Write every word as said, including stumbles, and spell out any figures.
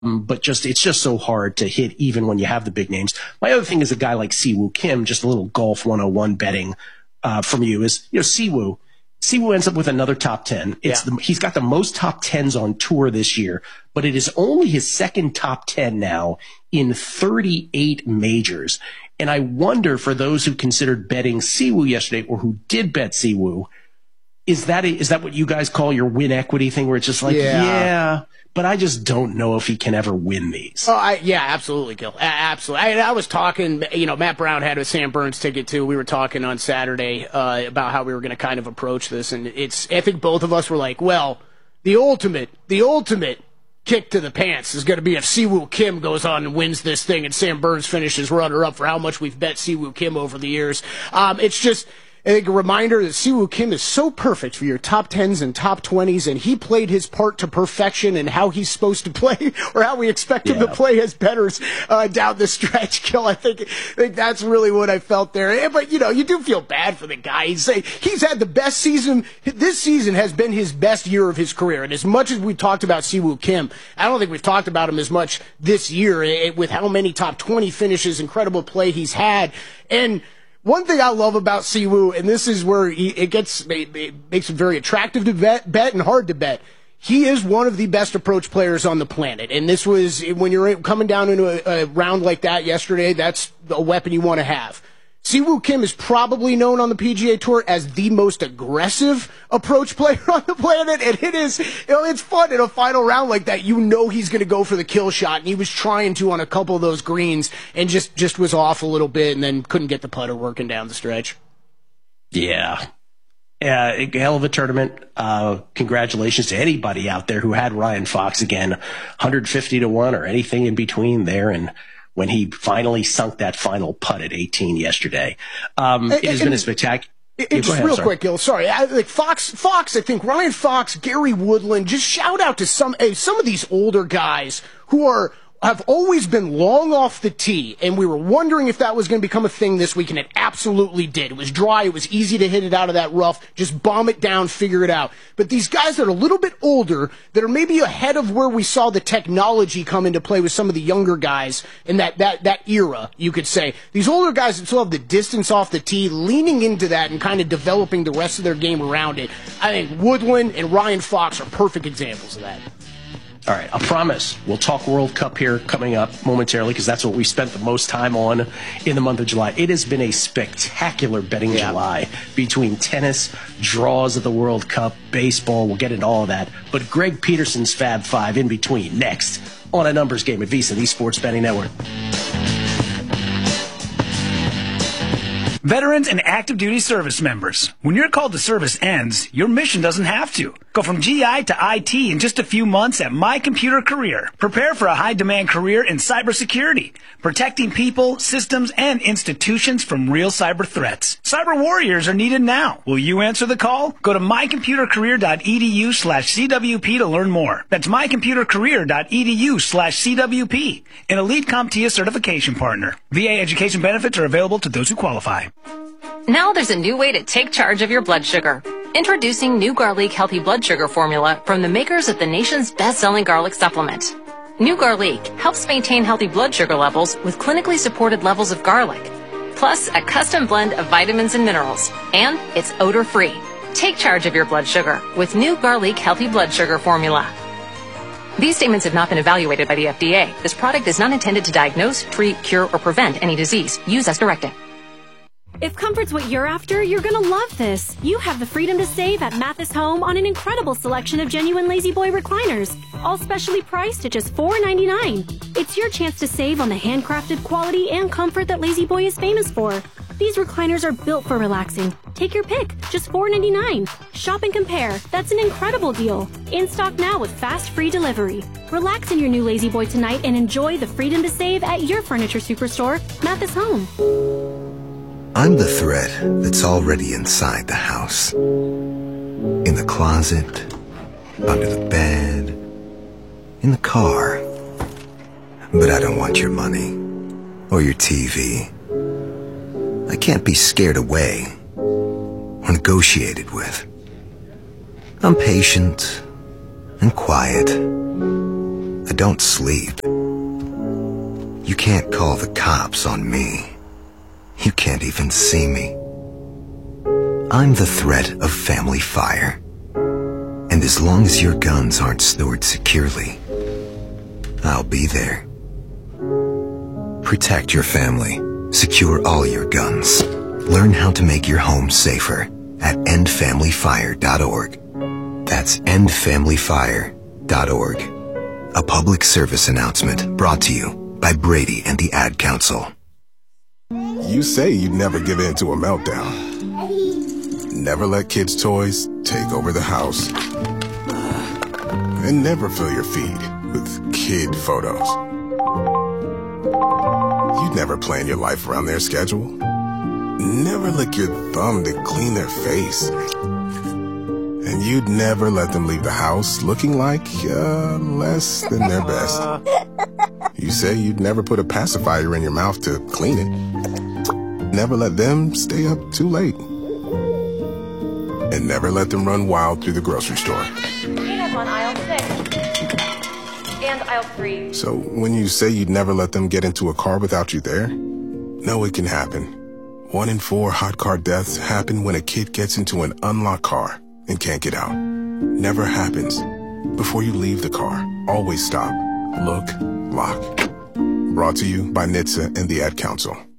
Um, but just it's just so hard to hit even when you have the big names. My other thing is a guy like Siwoo Kim, just a little golf one oh one betting uh, from you is, you know, Siwoo. Siwoo ends up with another top ten. It's yeah. the, he's got the most top tens on tour this year, but it is only his second top ten now in thirty-eight majors. And I wonder, for those who considered betting Siwoo yesterday or who did bet Siwoo, is that a, is that what you guys call your win equity thing, where it's just like, yeah, yeah but I just don't know if he can ever win these. Oh, I, yeah, absolutely, Gil. A- absolutely. I, I was talking, you know, Matt Brown had a Sam Burns ticket too. We were talking on Saturday uh, about how we were going to kind of approach this, and it's. I think both of us were like, well, the ultimate, the ultimate kick to the pants is going to be if Siwoo Kim goes on and wins this thing, and Sam Burns finishes runner-up for how much we've bet Siwoo Kim over the years. Um, it's just. I think a reminder that Siwoo Kim is so perfect for your top tens and top twenties, and he played his part to perfection in how he's supposed to play, or how we expect him yeah. to play as bettors uh, down the stretch. Kill, I think, I think that's really what I felt there. But, you know, you do feel bad for the guy. He's, he's had the best season. This season has been his best year of his career. And as much as we talked about Siwoo Kim, I don't think we've talked about him as much this year it, with how many top twenty finishes, incredible play he's had. And one thing I love about Siwoo, and this is where he, it gets it makes him very attractive to bet, bet and hard to bet. He is one of the best approach players on the planet, and this was when you're coming down into a, a round like that yesterday. That's a weapon you want to have. Siwoo Kim is probably known on the P G A Tour as the most aggressive approach player on the planet, and it is, you know, it's fun in a final round like that. You know he's going to go for the kill shot, and he was trying to on a couple of those greens, and just, just was off a little bit, and then couldn't get the putter working down the stretch. Yeah. Yeah, a hell of a tournament. Uh, congratulations to anybody out there who had Ryan Fox again, one hundred fifty to one or anything in between there, and when he finally sunk that final putt at eighteen yesterday. Um, it has and, been a spectacular. It, it, just ahead, real sorry. quick, Gil. Sorry, I, like Fox. Fox. I think Ryan Fox, Gary Woodland. Just shout out to some hey, some of these older guys who are have always been long off the tee, and we were wondering if that was going to become a thing this week, and it absolutely did. It was dry. It was easy to hit it out of that rough. Just bomb it down, figure it out. But these guys that are a little bit older, that are maybe ahead of where we saw the technology come into play with some of the younger guys in that, that, that era, you could say. These older guys that still have the distance off the tee, leaning into that and kind of developing the rest of their game around it. I think Woodland and Ryan Fox are perfect examples of that. All right, I promise we'll talk World Cup here coming up momentarily, because that's what we spent the most time on in the month of July. It has been a spectacular betting yeah. July between tennis, draws of the World Cup, baseball. We'll get into all of that. But Greg Peterson's Fab Five in between next on A Numbers Game at VSiN, the Sports Betting Network. Veterans and active duty service members. When your call to service ends, your mission doesn't have to. Go from G I to I T in just a few months at My Computer Career. Prepare for a high-demand career in cybersecurity, protecting people, systems, and institutions from real cyber threats. Cyber warriors are needed now. Will you answer the call? Go to mycomputercareer.edu slash CWP to learn more. That's mycomputercareer.edu slash CWP, an Elite CompTIA certification partner. V A education benefits are available to those who qualify. Now there's a new way to take charge of your blood sugar. Introducing new Garlic Healthy Blood Sugar Formula from the makers of the nation's best-selling garlic supplement. New Garlic helps maintain healthy blood sugar levels with clinically supported levels of garlic, plus a custom blend of vitamins and minerals, and it's odor-free. Take charge of your blood sugar with new Garlic Healthy Blood Sugar Formula. These statements have not been evaluated by the F D A. This product is not intended to diagnose, treat, cure, or prevent any disease. Use as directed. If comfort's what you're after, you're gonna love this. You have the freedom to save at Mathis Home on an incredible selection of genuine Lazy Boy recliners, all specially priced at just four ninety-nine. It's your chance to save on the handcrafted quality and comfort that Lazy Boy is famous for. These recliners are built for relaxing. Take your pick, just four ninety-nine. Shop and compare. That's an incredible deal. In stock now with fast free delivery. Relax in your new Lazy Boy tonight and enjoy the freedom to save at your furniture superstore, Mathis Home. I'm the threat that's already inside the house. In the closet, under the bed, in the car. But I don't want your money or your T V. I can't be scared away or negotiated with. I'm patient and quiet. I don't sleep. You can't call the cops on me. You can't even see me. I'm the threat of family fire. And as long as your guns aren't stored securely, I'll be there. Protect your family. Secure all your guns. Learn how to make your home safer at end family fire dot org. That's end family fire dot org. A public service announcement brought to you by Brady and the Ad Council. You say you'd never give in to a meltdown. Never let kids' toys take over the house. And never fill your feed with kid photos. You'd never plan your life around their schedule. Never lick your thumb to clean their face. And you'd never let them leave the house looking like, uh, less than their best. You say you'd never put a pacifier in your mouth to clean it. Never let them stay up too late. And never let them run wild through the grocery store. Peanuts on aisle six. And aisle three. So when you say you'd never let them get into a car without you there, no, it can happen. One in four hot car deaths happen when a kid gets into an unlocked car and can't get out. Never happens. Before you leave the car, always stop, look, lock. Brought to you by N H T S A and the Ad Council.